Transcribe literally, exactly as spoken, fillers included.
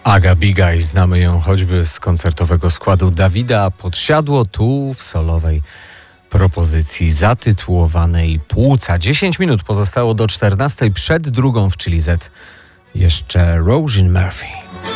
Aga Bigaj, znamy ją choćby z koncertowego składu Dawida Podsiadło, tu w solowej propozycji zatytułowanej Płuca. dziesięć minut pozostało do czternastej, przed drugą w Chili Z. Jeszcze Roisin Murphy.